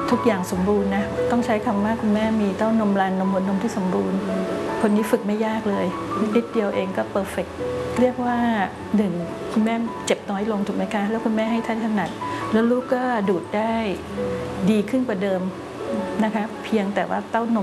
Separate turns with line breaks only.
ทุกอย่างสมบูรณ์นะต้องใช้คำว่าคุณแม่มีเต้านมรันนมหัวนมที่สมบูรณ์คนนี้ฝึกไม่ยากเลยนิดเดียวเองก็เพอร์เฟกต์เรียกว่าหนึ่งคุณแม่เจ็บน้อยลงถูกไหมคะแล้วคุณแม่ให้ท่านถนัดแล้วลูกก็ดูดได้ดีขึ้นกว่าเดิมนะคะเพียงแต่ว่าเต้านม